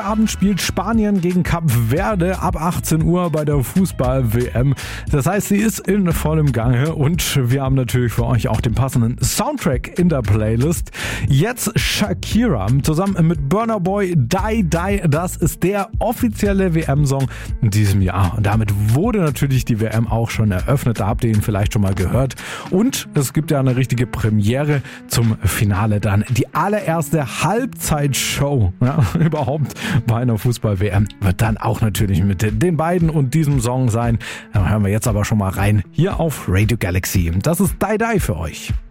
Abend spielt Spanien gegen Kap Verde ab 18 Uhr bei der Fußball-WM. Das heißt, sie ist in vollem Gange und wir haben natürlich für euch auch den passenden Soundtrack in der Playlist. Jetzt Shakira zusammen mit Burna Boy, Die Die. Das ist der offizielle WM-Song in diesem Jahr. Und damit wurde natürlich die WM auch schon eröffnet. Da habt ihr ihn vielleicht schon mal gehört. Und es gibt ja eine richtige Premiere zum Finale dann. Die allererste Halbzeitshow überhaupt bei einer Fußball-WM wird dann auch natürlich mit den beiden und diesem Song sein. Da hören wir jetzt aber schon mal rein hier auf Radio Galaxy. Das ist Die Die für euch.